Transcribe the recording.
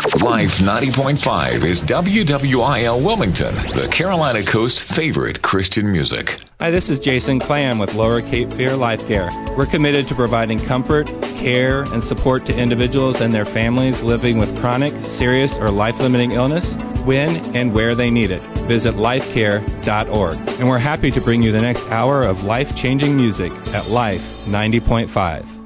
Life 90.5 is WWIL Wilmington, the Carolina Coast's favorite Christian music. Hi, this is Jason Clam with Lower Cape Fear Life Care. We're committed to providing comfort, care, and support to individuals and their families living with chronic, serious, or life-limiting illness when and where they need it. Visit lifecare.org. And we're happy to bring you the next hour of life-changing music at Life 90.5.